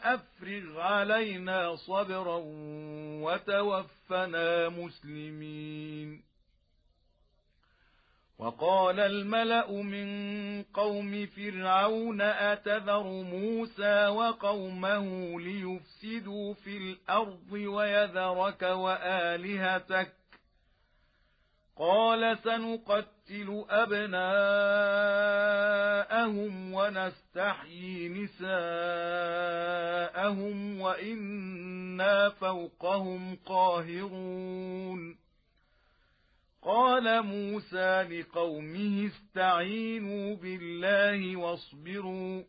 أفرغ علينا صبرا وتوفنا مسلمين. وقال الملأ من قوم فرعون أتذر موسى وقومه ليفسدوا في الأرض ويذرك وآلهتك؟ قال سنقتل أبناءهم ونستحيي نساءهم وإنا فوقهم قاهرون. قال موسى لقومه استعينوا بالله واصبروا